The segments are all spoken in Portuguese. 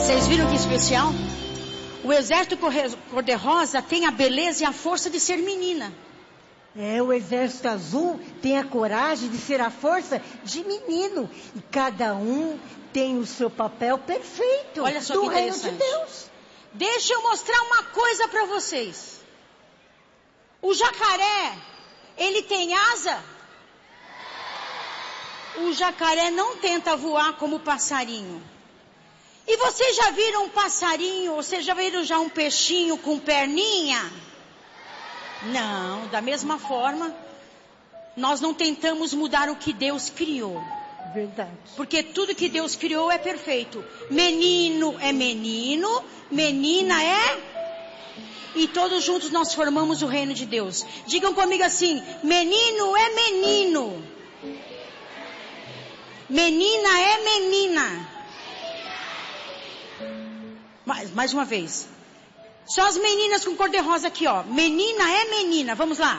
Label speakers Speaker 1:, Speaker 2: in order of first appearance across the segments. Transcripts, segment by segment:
Speaker 1: Vocês viram que especial? O exército cor-de-rosa tem a beleza e a força de ser menina.
Speaker 2: O exército azul tem a coragem de ser a força de menino. E cada um tem o seu papel perfeito.
Speaker 1: Olha só
Speaker 2: do
Speaker 1: que
Speaker 2: reino
Speaker 1: interessante.
Speaker 2: de Deus.
Speaker 1: Deixa eu mostrar uma coisa para vocês. O jacaré, ele tem asa? O jacaré não tenta voar como o passarinho. E vocês já viram um passarinho, vocês já viram já um peixinho com perninha? Não, da mesma forma, nós não tentamos mudar o que Deus criou.
Speaker 2: Verdade.
Speaker 1: Porque tudo que Deus criou é perfeito. Menino é menino, menina é... E todos juntos nós formamos o reino de Deus. Digam comigo assim, menino é menino. Menina é menina. Mais uma vez. Só as meninas com cor de rosa aqui, ó. Menina é menina. Vamos lá.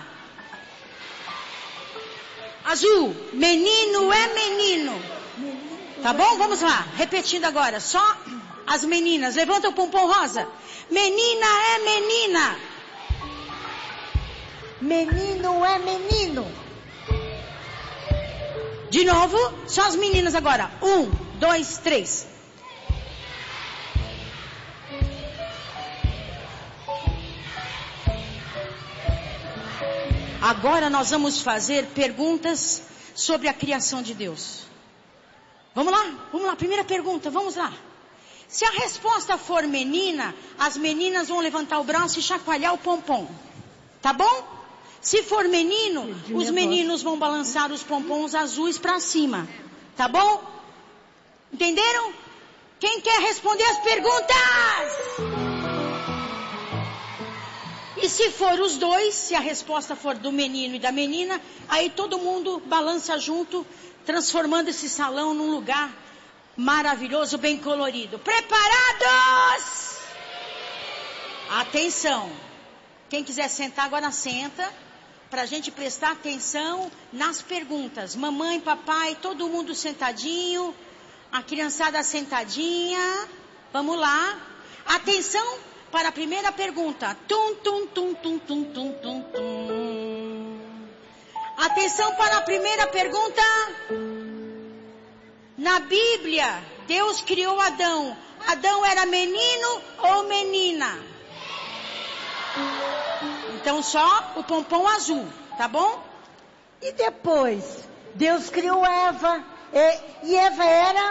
Speaker 1: Azul. Menino é menino. Tá bom? Vamos lá. Repetindo agora. Só as meninas. Levanta o pompom rosa. Menina é menina.
Speaker 2: Menino é menino.
Speaker 1: De novo. Só as meninas agora. 1, 2, 3. Agora nós vamos fazer perguntas sobre a criação de Deus. Vamos lá, primeira pergunta, vamos lá. Se a resposta for menina, as meninas vão levantar o braço e chacoalhar o pompom. Tá bom? Se for menino, os meninos vão balançar os pompons azuis para cima. Tá bom? Entenderam? Quem quer responder as perguntas? E se for os dois, se a resposta for do menino e da menina, aí todo mundo balança junto, transformando esse salão num lugar maravilhoso, bem colorido. Preparados? Atenção. Quem quiser sentar, agora senta, para a gente prestar atenção nas perguntas. Mamãe, papai, todo mundo sentadinho, a criançada sentadinha. Vamos lá. Atenção para a primeira pergunta. Tum, tum, tum, tum, tum, tum, tum, tum. Atenção para a primeira pergunta. Na Bíblia, Deus criou Adão. Adão era menino ou menina? Então só o pompom azul, tá bom?
Speaker 2: E depois, Deus criou Eva. E Eva era?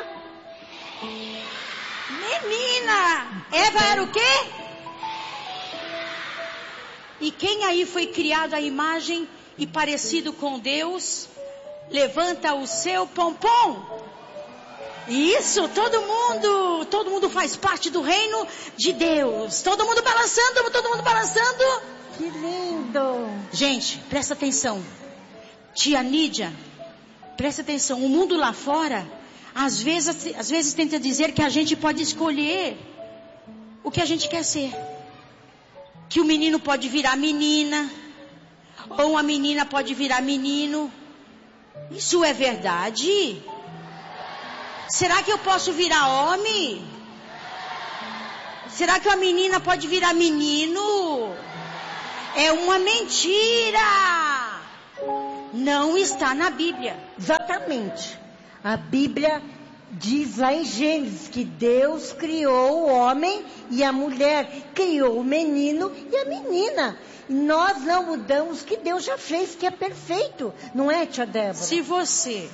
Speaker 1: Menina! Eva era o quê? E quem aí foi criado à imagem e parecido com Deus, levanta o seu pompom. Isso, todo mundo faz parte do reino de Deus. Todo mundo balançando, todo mundo balançando.
Speaker 2: Que lindo.
Speaker 1: Gente, presta atenção. Tia Nídia, presta atenção. O mundo lá fora, às vezes tenta dizer que a gente pode escolher o que a gente quer ser. Que o menino pode virar menina, ou a menina pode virar menino. Isso é verdade? Será que eu posso virar homem? Será que a menina pode virar menino? É uma mentira. Não está na Bíblia.
Speaker 2: Exatamente. A Bíblia diz lá em Gênesis que Deus criou o homem e a mulher, criou o menino e a menina. E nós não mudamos o que Deus já fez, que é perfeito. Não é, tia Débora?
Speaker 1: Se você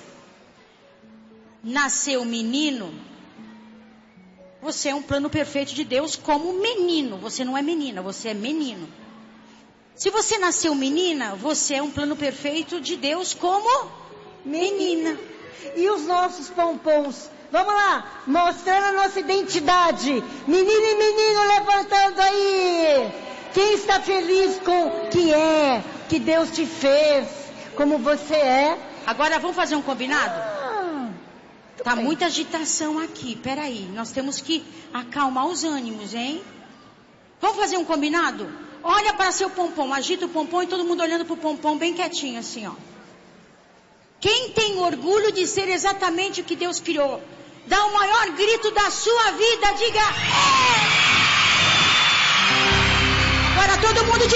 Speaker 1: nasceu menino, você é um plano perfeito de Deus como menino. Você não é menina, você é menino. Se você nasceu menina, você é um plano perfeito de Deus como menina.
Speaker 2: E os nossos pompons? Vamos lá, mostrando a nossa identidade. Menino e menino levantando aí. Quem está feliz com o que Deus te fez, como você é?
Speaker 1: Agora vamos fazer um combinado? Tá
Speaker 2: bem.
Speaker 1: Muita agitação aqui, peraí. Nós temos que acalmar os ânimos, hein? Vamos fazer um combinado? Olha para seu pompom, agita o pompom e todo mundo olhando pro pompom bem quietinho assim, ó. Quem tem orgulho de ser exatamente o que Deus criou? dá o maior grito da sua vida, diga: é! Agora todo mundo